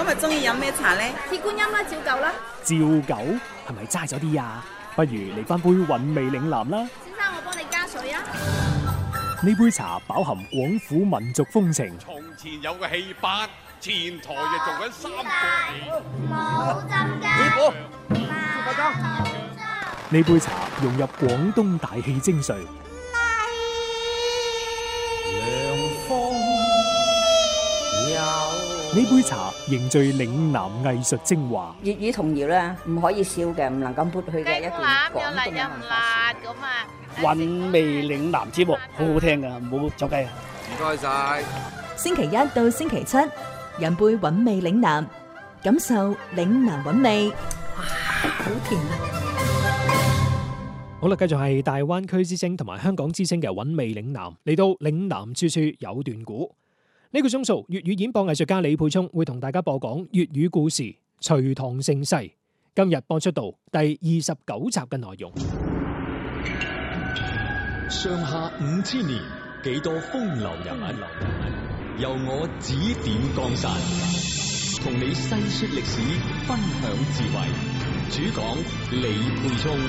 日中意飲咩茶呢？ 鐵觀音啦，照舊啦。 照舊係咪齋咗啲啊？不如嚟翻杯韻味嶺南啦。 先生，我幫你加水啊。 呢杯茶飽含廣府民族風情。 從前有個戲班，前台就做緊三個戲。 冇浸雞。 師傅， 呢杯茶融入廣東大氣精髓。呢杯茶凝聚嶺南藝術精華。 粵語童謠咧，唔可以少嘅，唔能夠抹去嘅一段廣東嘅文化。 咁啊！ 韻味嶺南節目好好聽噶，唔好走雞啊！ 唔該晒。 星期一到星期七，飲杯韻味嶺南，感受嶺南韻味。哇，好甜啊！ 好啦，繼續係大灣區之聲同埋香港之聲嘅韻味嶺南，嚟到嶺南處處有段古。呢個鐘數粵語演播藝術家李沛聰會同大家播講粵語故事《隋唐盛世》，今日播出到第29集嘅內容。 上下5000年，幾多風流人物，由我指點江山，同你細說歷史，分享智慧。主講李沛聰。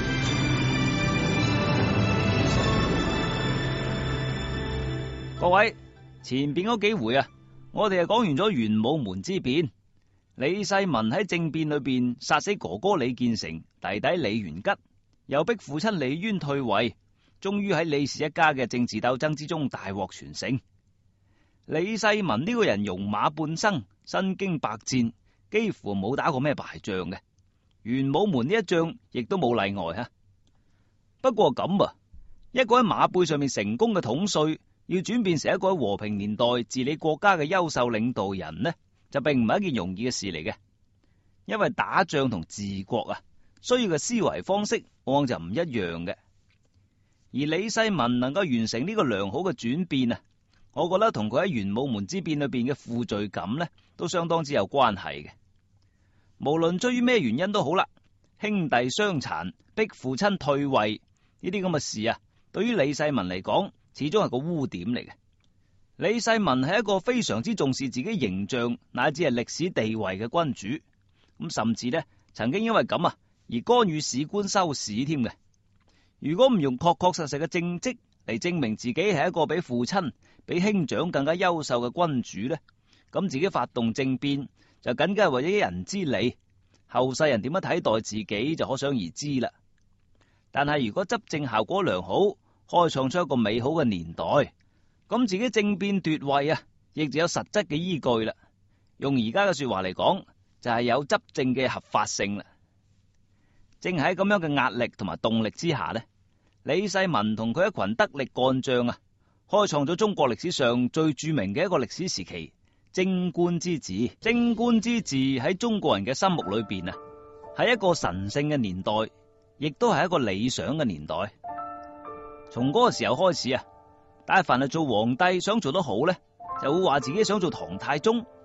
各位，前邊嗰幾回啊，我哋係講完咗玄武門之變，李世民喺政變裏邊殺死哥哥李建成、弟弟李元吉，又逼父親李淵退位，終於喺李氏一家嘅政治鬥爭之中大獲全勝。李世民呢個人戎馬半生，身經百戰，幾乎冇打過咩敗仗嘅，玄武門呢一仗亦都冇例外啊。不過咁啊，一個喺馬背上面成功嘅統帥，要轉變成一個喺和平年代治理國家嘅優秀領導人呢，就並唔係一件容易嘅事嚟嘅。因為打仗同治國啊，需要嘅思維方式往往就唔一樣嘅。而李世民能夠完成呢個良好嘅轉變啊，我覺得同佢喺玄武門之變裏邊嘅負罪感呢，都相當之有關係嘅。無論出於咩原因都好啦，兄弟相殘，逼父親退位呢啲咁嘅事啊，對於李世民嚟講，始終係個污點嚟嘅。李世民係一個非常之重視自己形象乃至係歷史地位嘅君主，咁甚至呢曾經因為咁啊而干預史官修史添嘅。如果唔用確確實實嘅政績嚟證明自己係一個比父親、比兄長更加優秀嘅君主呢，咁自己發動政變就僅僅係為咗一人之利，後世人點樣睇待自己就可想而知啦。但係如果執政效果良好，開創出一個美好嘅年代，咁自己政變奪位啊，亦就有實質嘅依據啦。用而家嘅說話嚟講，就係有執政嘅合法性啦。正喺咁樣嘅壓力同埋動力之下呢，李世民同佢一群得力幹將啊，開創咗中國歷史上最著名嘅一個歷史時期——貞觀之治。貞觀之治喺中國人嘅心目裏邊啊，係一個神聖嘅年代，亦都係一個理想嘅年代。從嗰個時候開始啊，但凡係做皇帝想做得好呢，就會話自己想做唐太宗，